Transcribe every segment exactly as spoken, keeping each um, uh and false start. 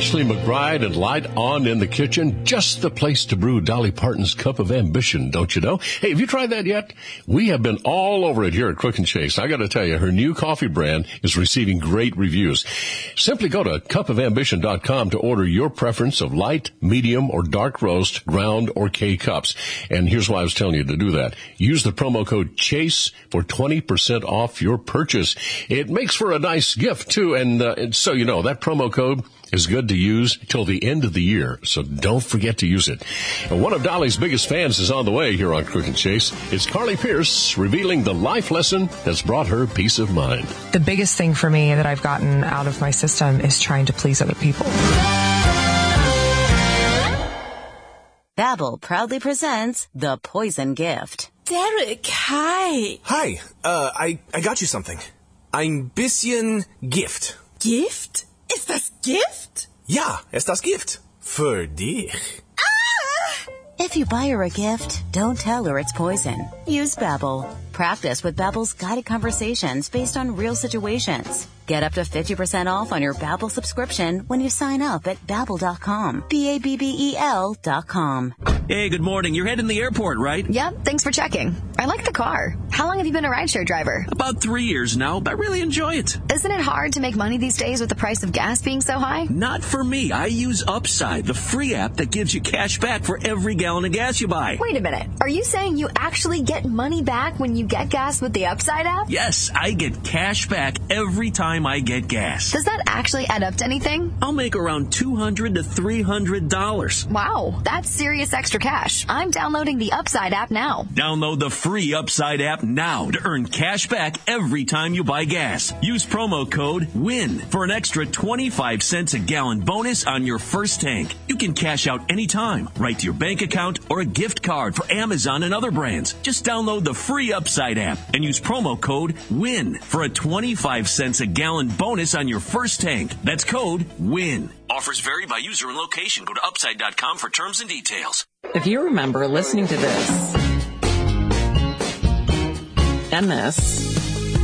Ashley McBride and Light On in the Kitchen. Just the place to brew Dolly Parton's Cup of Ambition, don't you know? Hey, have you tried that yet? We have been all over it here at Crook and Chase. I got to tell you, her new coffee brand is receiving great reviews. Simply go to cup of ambition dot com to order your preference of light, medium, or dark roast, ground, or K-cups. And here's why I was telling you to do that. Use the promo code CHASE for twenty percent off your purchase. It makes for a nice gift, too. And, uh, and so you know, that promo code is good to use till the end of the year, so don't forget to use it. And one of Dolly's biggest fans is on the way here on Crook and Chase. It's Carly Pierce revealing the life lesson that's brought her peace of mind. The biggest thing for me that I've gotten out of my system is trying to please other people. Babbel proudly presents The Poison Gift. Derek, hi. Hi, uh, I, I got you something. Ein bisschen Gift. Gift? Ist das Gift? Ja, ist das Gift. Für dich. Ah! If you buy her a gift, don't tell her it's poison. Use Babbel. Practice with Babbel's guided conversations based on real situations. Get up to fifty percent off on your Babbel subscription when you sign up at babbel dot com. B A B B E L dot com. Hey, good morning. You're heading to the airport, right? Yep, thanks for checking. I like the car. How long have you been a rideshare driver? About three years now, but I really enjoy it. Isn't it hard to make money these days with the price of gas being so high? Not for me. I use Upside, the free app that gives you cash back for every gallon of gas you buy. Wait a minute. Are you saying you actually get money back when you get gas with the Upside app? Yes, I get cash back every time I get gas. Does that actually add up to anything? I'll make around two hundred to three hundred dollars. Wow, that's serious extra cash. I'm downloading the Upside app now. Download the free Upside app now to earn cash back every time you buy gas. Use promo code WIN for an extra twenty-five cents a gallon bonus on your first tank. You can cash out anytime, right to your bank account or a gift card for Amazon and other brands. Just download the free Upside app and use promo code WIN for a twenty-five cents a gallon bonus on your first tank. That's code WIN. Offers vary by user and location. Go to upside dot com for terms and details. If you remember listening to this and this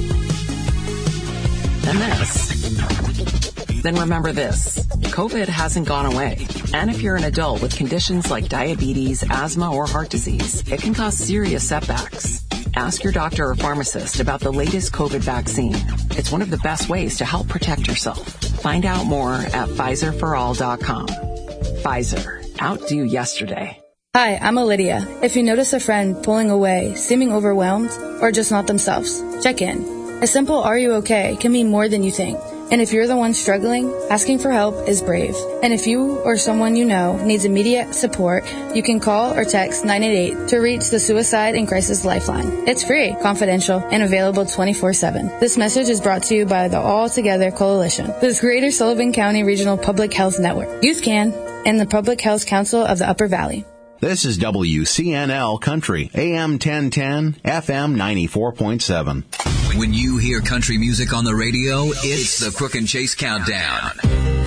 and this, then remember this. COVID hasn't gone away. And if you're an adult with conditions like diabetes, asthma, or heart disease, it can cause serious setbacks. Ask your doctor or pharmacist about the latest COVID vaccine. It's one of the best ways to help protect yourself. Find out more at Pfizer for all dot com. Pfizer. Outdo yesterday. Hi, I'm Lydia. If you notice a friend pulling away, seeming overwhelmed, or just not themselves, check in. A simple "Are you okay?" can mean more than you think. And if you're the one struggling, asking for help is brave. And if you or someone you know needs immediate support, you can call or text nine eight eight to reach the Suicide and Crisis Lifeline. It's free, confidential, and available twenty-four seven. This message is brought to you by the All Together Coalition, the Greater Sullivan County Regional Public Health Network, Youth Can, and the Public Health Council of the Upper Valley. This is W C N L Country, A M ten ten, F M ninety-four point seven. When you hear country music on the radio, it's the Crook and Chase Countdown.